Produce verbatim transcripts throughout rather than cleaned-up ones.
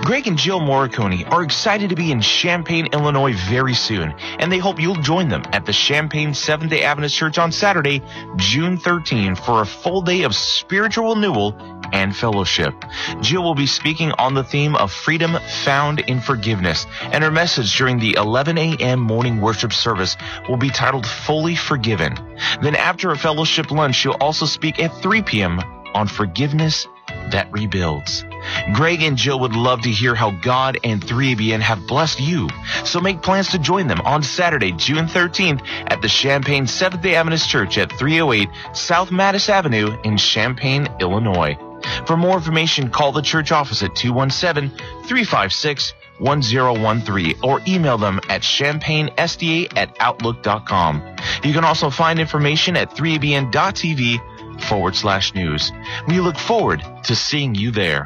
Greg and Jill Morricone are excited to be in Champaign, Illinois very soon, and they hope you'll join them at the Champaign Seventh-day Adventist Church on Saturday, June thirteenth, for a full day of spiritual renewal and fellowship. Jill will be speaking on the theme of freedom found in forgiveness, and her message during the eleven a.m. morning worship service will be titled Fully Forgiven. Then after a fellowship lunch, she'll also speak at three p.m. on forgiveness that rebuilds. Greg and Jill would love to hear how God and three A B N have blessed you. So make plans to join them on Saturday, June thirteenth at the Champaign Seventh-day Adventist Church at three oh eight South Mattis Avenue in Champaign, Illinois. For more information, call the church office at two one seven, three five six, one zero one three or email them at champaign s d a at outlook dot com. You can also find information at three A B N dot t v forward slash news. We look forward to seeing you there.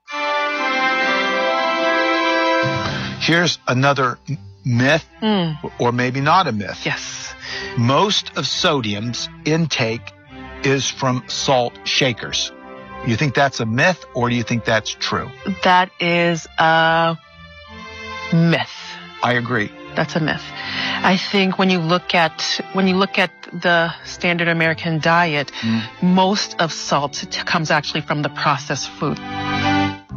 Here's another myth, Mm. or maybe not a myth. Yes. Most of sodium's intake is from salt shakers. You think that's a myth, or do you think that's true? That is a myth. I agree. That's a myth. I think when you look at when you look at the standard American diet, Mm. most of salt t- comes actually from the processed food.